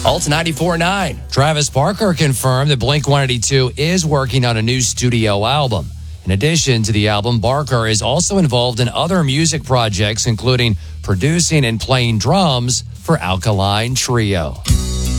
Alt 94.9. Travis Barker confirmed that Blink-182 is working on a new studio album. In addition to the album, Barker is also involved in other music projects, including producing and playing drums for Alkaline Trio.